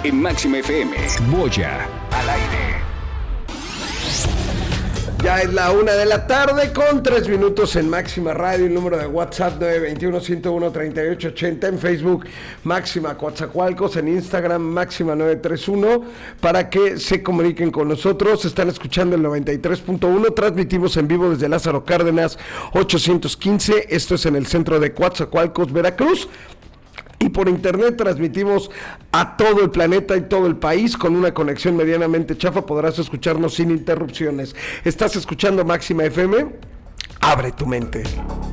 en Máxima FM. Moya al aire. Ya es la 1:00 con 3 minutos en Máxima Radio. El número de WhatsApp 921-101-3880. En Facebook Máxima Coatzacoalcos. En Instagram Máxima 931 para que se comuniquen con nosotros. Están escuchando el 93.1. Transmitimos en vivo desde Lázaro Cárdenas 815. Esto es en el centro de Coatzacoalcos, Veracruz. Y por internet transmitimos a todo el planeta y todo el país con una conexión medianamente chafa. Podrás escucharnos sin interrupciones. ¿Estás escuchando Máxima FM? Abre tu mente.